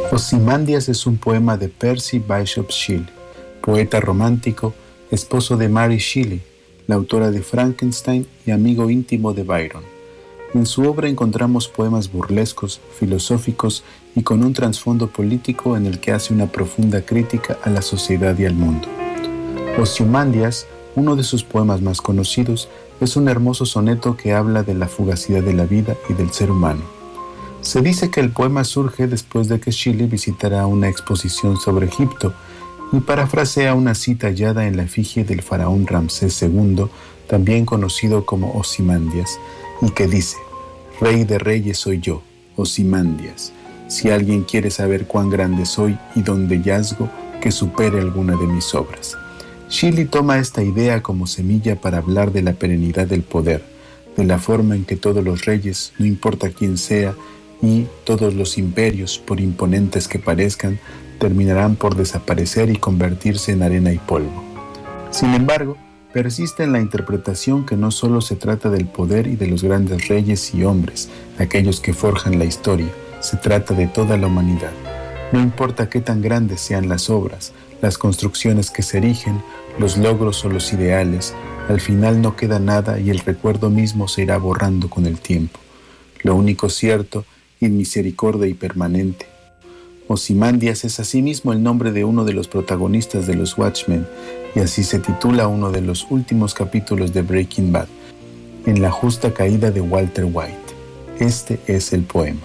Ozymandias es un poema de Percy Bysshe Shelley, poeta romántico, esposo de Mary Shelley, la autora de Frankenstein y amigo íntimo de Byron. En su obra encontramos poemas burlescos, filosóficos y con un trasfondo político en el que hace una profunda crítica a la sociedad y al mundo. Ozymandias, uno de sus poemas más conocidos, es un hermoso soneto que habla de la fugacidad de la vida y del ser humano. Se dice que el poema surge después de que Shelley visitara una exposición sobre Egipto y parafrasea una cita hallada en la efigie del faraón Ramsés II, también conocido como Ozymandias, y que dice: «Rey de reyes soy yo, Ozymandias. Si alguien quiere saber cuán grande soy y dónde yazgo, que supere alguna de mis obras». Shelley toma esta idea como semilla para hablar de la perenidad del poder, de la forma en que todos los reyes, no importa quién sea, y todos los imperios, por imponentes que parezcan, terminarán por desaparecer y convertirse en arena y polvo. Sin embargo, persiste en la interpretación que no solo se trata del poder y de los grandes reyes y hombres, aquellos que forjan la historia, se trata de toda la humanidad. No importa qué tan grandes sean las obras, las construcciones que se erigen, los logros o los ideales, al final no queda nada y el recuerdo mismo se irá borrando con el tiempo. Lo único cierto, inmisericordia y permanente. Ozymandias es asimismo el nombre de uno de los protagonistas de los Watchmen, y así se titula uno de los últimos capítulos de Breaking Bad, en la justa caída de Walter White. Este es el poema.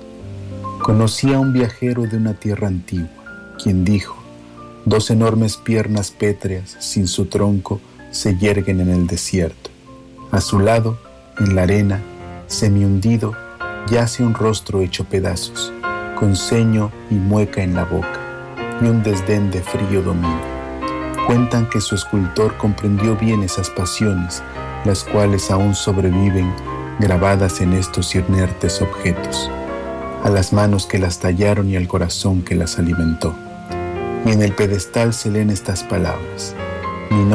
Conocí a un viajero de una tierra antigua, quien dijo: «Dos enormes piernas pétreas, sin su tronco, se yerguen en el desierto. A su lado, en la arena, semihundido, yace un rostro hecho pedazos, con ceño y mueca en la boca, y un desdén de frío domina. Cuentan que su escultor comprendió bien esas pasiones, las cuales aún sobreviven, grabadas en estos inertes objetos, a las manos que las tallaron y al corazón que las alimentó. Y en el pedestal se leen estas palabras: mi